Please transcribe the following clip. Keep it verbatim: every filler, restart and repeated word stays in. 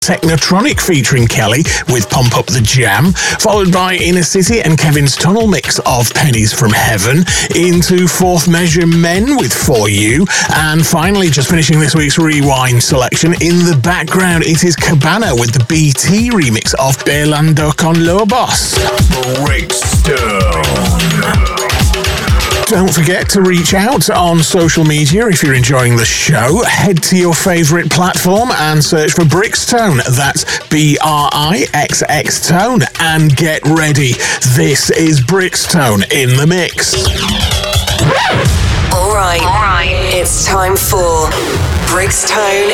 Technotronic featuring Kelly with Pump Up the Jam, followed by Inner City and Kevin's Tunnel mix of Pennies from Heaven, into Fourth Measure Men with For You, and finally, just finishing this week's Rewind selection, in the background it is Cabana with the B T remix of Bailando con Lobos. Brickstone. Don't forget to reach out on social media if you're enjoying the show. Head to your favourite platform and search for Brixtone. That's B R I X X Tone. And get ready. This is Brixtone in the mix. All right. All right. It's time for Brixtone